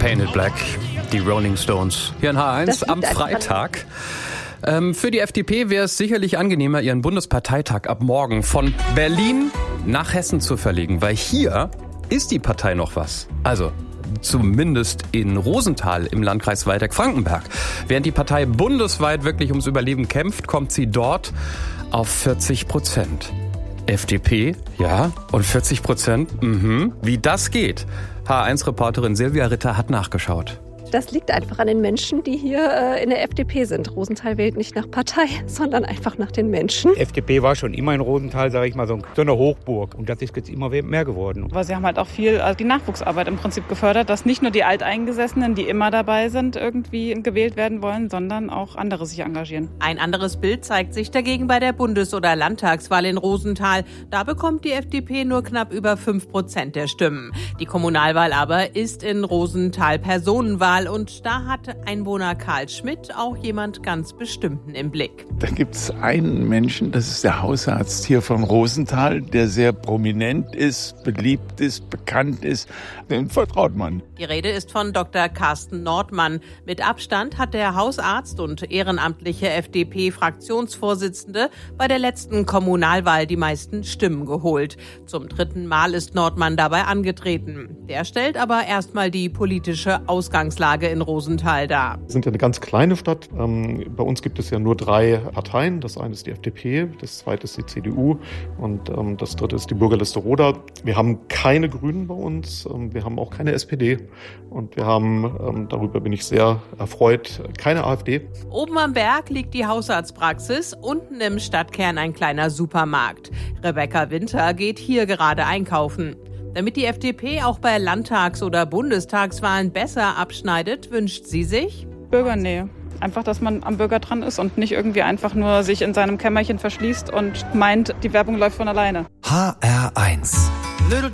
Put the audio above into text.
Painted Black, die Rolling Stones. Hier in H1 am Freitag. Für die FDP wäre es sicherlich angenehmer, ihren Bundesparteitag ab morgen von Berlin nach Hessen zu verlegen, weil hier ist die Partei noch was. Also zumindest in Rosenthal im Landkreis Waldeck-Frankenberg. Während die Partei bundesweit wirklich ums Überleben kämpft, kommt sie dort auf 40%. FDP, ja, und 40%, wie das geht. H1-Reporterin Silvia Ritter hat nachgeschaut. Das liegt einfach an den Menschen, die hier in der FDP sind. Rosenthal wählt nicht nach Partei, sondern einfach nach den Menschen. Die FDP war schon immer in Rosenthal, sage ich mal, so eine Hochburg. Und das ist jetzt immer mehr geworden. Aber sie haben halt auch viel die Nachwuchsarbeit im Prinzip gefördert, dass nicht nur die Alteingesessenen, die immer dabei sind, irgendwie gewählt werden wollen, sondern auch andere sich engagieren. Ein anderes Bild zeigt sich dagegen bei der Bundes- oder Landtagswahl in Rosenthal. Da bekommt die FDP nur knapp über 5% der Stimmen. Die Kommunalwahl aber ist in Rosenthal Personenwahl. Und da hatte Einwohner Karl Schmidt auch jemand ganz Bestimmten im Blick. Da gibt es einen Menschen, das ist der Hausarzt hier von Rosenthal, der sehr prominent ist, beliebt ist, bekannt ist. Den vertraut man. Die Rede ist von Dr. Carsten Nordmann. Mit Abstand hat der Hausarzt und ehrenamtliche FDP-Fraktionsvorsitzende bei der letzten Kommunalwahl die meisten Stimmen geholt. Zum 3. Mal ist Nordmann dabei angetreten. Der stellt aber erstmal die politische Ausgangslage in Rosenthal dar. Wir sind ja eine ganz kleine Stadt. Bei uns gibt es ja nur 3 Parteien. Das eine ist die FDP, das zweite ist die CDU und das dritte ist die Bürgerliste Roda. Wir haben keine Grünen bei uns, wir haben auch keine SPD und wir haben, darüber bin ich sehr erfreut, keine AfD. Oben am Berg liegt die Hausarztpraxis, unten im Stadtkern ein kleiner Supermarkt. Rebecca Winter geht hier gerade einkaufen. Damit die FDP auch bei Landtags- oder Bundestagswahlen besser abschneidet, wünscht sie sich Bürgernähe. Einfach, dass man am Bürger dran ist und nicht irgendwie einfach nur sich in seinem Kämmerchen verschließt und meint, die Werbung läuft von alleine. HR1